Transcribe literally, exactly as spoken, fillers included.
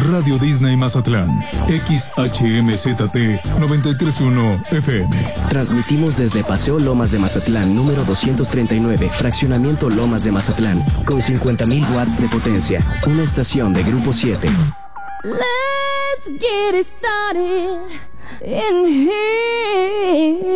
Radio Disney Mazatlán, X H M Z T noventa y tres punto uno F M. Transmitimos desde Paseo Lomas de Mazatlán, número doscientos treinta y nueve, Fraccionamiento Lomas de Mazatlán, con cincuenta mil watts de potencia. Una estación de Grupo siete. Let's get it started in here.